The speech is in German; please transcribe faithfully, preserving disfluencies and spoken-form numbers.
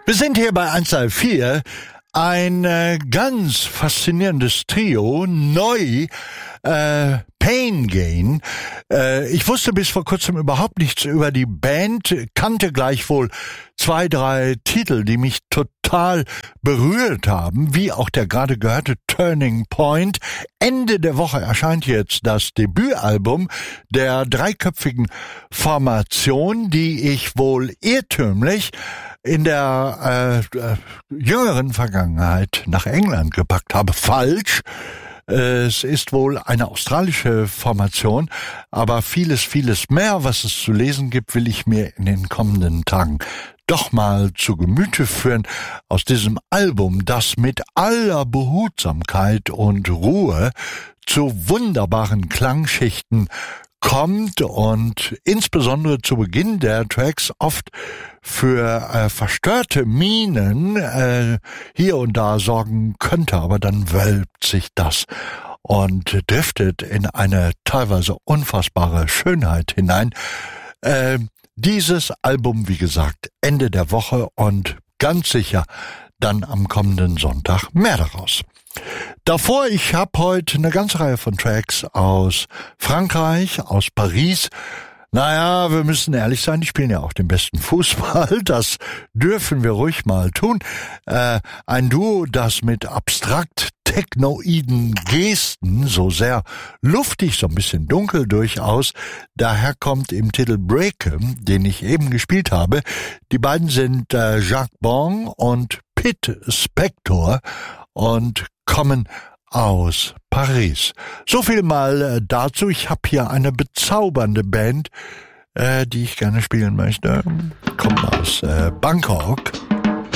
Wir sind hier bei eins drei vier, ein äh, ganz faszinierendes Trio, neu, äh, Pain Gain. Äh, ich wusste bis vor kurzem überhaupt nichts über die Band, kannte gleichwohl zwei, drei Titel, die mich total berührt haben, wie auch der gerade gehörte Turning Point. Ende der Woche erscheint jetzt das Debütalbum der dreiköpfigen Formation, die ich wohl irrtümlich in der äh, äh, jüngeren Vergangenheit nach England gepackt habe. Falsch. Es ist wohl eine australische Formation, aber vieles, vieles mehr, was es zu lesen gibt, will ich mir in den kommenden Tagen doch mal zu Gemüte führen. Aus diesem Album, das mit aller Behutsamkeit und Ruhe zu wunderbaren Klangschichten kommt und insbesondere zu Beginn der Tracks oft für äh, verstörte Mienen äh, hier und da sorgen könnte, aber dann wölbt sich das und driftet in eine teilweise unfassbare Schönheit hinein. Äh, dieses Album, wie gesagt, Ende der Woche und ganz sicher dann am kommenden Sonntag mehr daraus. Davor, ich habe heute eine ganze Reihe von Tracks aus Frankreich, aus Paris. Naja, wir müssen ehrlich sein, die spielen ja auch den besten Fußball, das dürfen wir ruhig mal tun. Äh, ein Duo, das mit abstrakt technoiden Gesten, so sehr luftig, so ein bisschen dunkel durchaus, daher kommt im Titel Breakem, den ich eben gespielt habe. Die beiden sind äh, Jacques Bon und Pete Spector und kommen aus Paris. So viel mal äh, dazu. Ich habe hier eine bezaubernde Band, äh, die ich gerne spielen möchte. Kommt aus äh, Bangkok.